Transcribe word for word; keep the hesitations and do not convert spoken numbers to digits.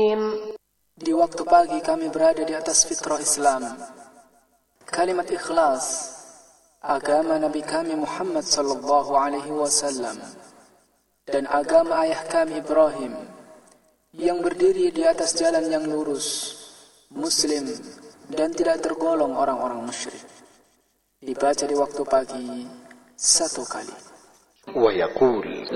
Di waktu pagi kami berada di atas fitrah Islam. Kalimat ikhlas, agama Nabi kami Muhammad sallallahu alaihi wasallam, dan agama ayah kami Ibrahim, yang berdiri di atas jalan yang lurus, muslim, dan tidak tergolong orang-orang musyrik. Dibaca di waktu pagi satu kali.